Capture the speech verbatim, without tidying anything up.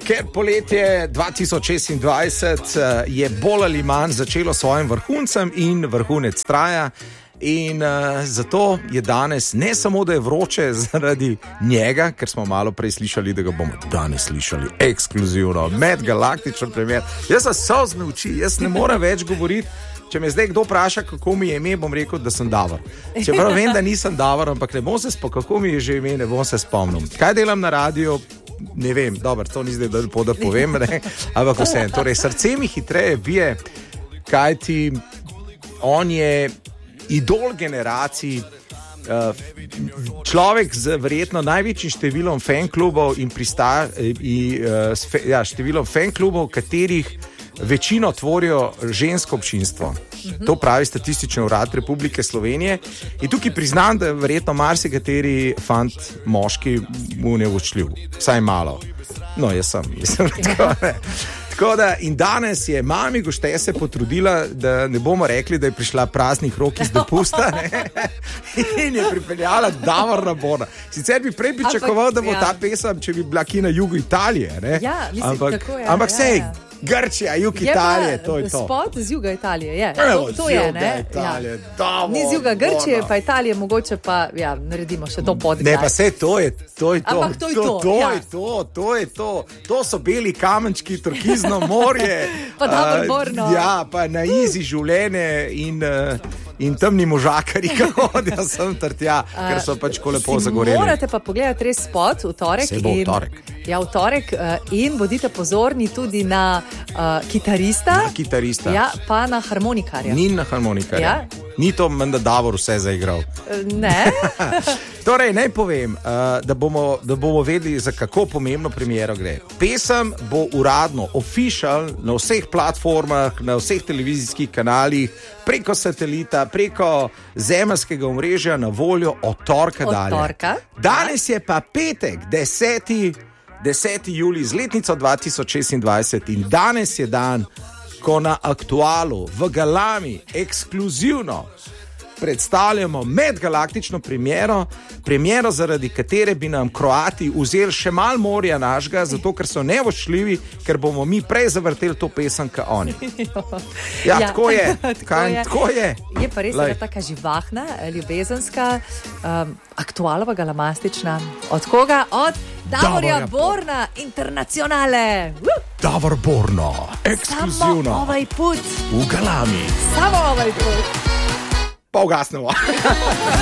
ker poletje dva tisoč šestindvajset je bolj ali manj začelo svojim vrhuncem in vrhunec traja. In uh, zato je danes ne samo, da je vroče zaradi njega, ker smo malo prej slišali, da ga bomo danes slišali ekskluzivno, medgalaktičen primer. Jaz sem solzne oči, jaz ne morem več govoriti. Če me zdaj kdo vpraša, kako mi je ime, bom rekel, da sem Davor. Čeprav vem, da nisem Davor, ampak ne bom se spomnil, kako mi je že ime, ne bom se spomnil. Kaj delam na radiju? Ne vem, dobro, to ni zdaj, da, da povem, ne? Ampak vse. Torej, srce mi hitreje bije, kaj ti on je idol generacij, človek z verjetno največjim številom fan-klubov in prista, in, ja, številom fan-klubov, katerih večino tvorijo žensko občinstvo. Uh-huh. To pravi Statistični urad Republike Slovenije. In tukaj priznam, da je verjetno marsikateri fant, moški, mu nevoščljiv. Vsaj malo. No, jaz sem. Jaz sem tako, ne. Tako da, in danes je mami Gošte se potrudila, da ne bomo rekli, da je prišla praznih rok iz dopusta, ne? In je pripeljala Davorna Borna. Sicer bi prej pričakoval, da bo ja. ta pesem, če bi bila ki na jugu Italije, ne? Ja, mislim, ampak, tako je. Ampak ja, sej, ja. Grčija, jug Italije, to je to. Spot z juga Italije, je. Evo, to, to je, ne? Italije, ja. Ni z juga Grčije, pa Italije, mogoče pa, ja, naredimo še to podgaj. Ne, pa sej, to je to. Je to. Ampak to je to. To, to, ja. je to, to je to. To so beli kamenčki, turkizno morje. Pa Davor Borno. Uh, ja, pa na izi življenje in... Uh, in temni možakari, ki hodijo sem trtja, ker so pač ko lepo zagoreli. Morate pa pogledati res spot v torek. Se bo v torek. In, ja, v torek in bodite pozorni tudi na uh, kitarista. Na kitarista. Ja, pa na harmonikarja. Ni na harmonikarja. Ja. Ni to menda Davor vse zaigral. Ne. Torej, naj povem, uh, da, bomo, da bomo vedeli, za kako pomembno premiero gre. Pesem bo uradno, official, na vseh platformah, na vseh televizijskih kanalih, preko satelita, preko zemeljskega omrežja na voljo od torka dalje. Od torka. Danes je pa petek, deseti julij, z letnico dva tisoč šestindvajset in danes je dan, ko na Aktualu v Galami ekskluzivno predstavljamo medgalaktično premiero, premiero, zaradi katere bi nam Kroati vzeli še malo morja našega, zato ker so nevoščljivi, ker bomo mi prej zavrteli to pesem, kot oni. Ja, ja, tako je. Kaj, je. Tako je. Je pa res taka živahna, ljubezenska, um, aktualova, galamastična. Od koga? Od Davorja Borna, internacionale. Uh! Davor Borno, ekskluzivno. Samo ovaj put. V Galami. Samo ovaj put. Pa ugasnemo.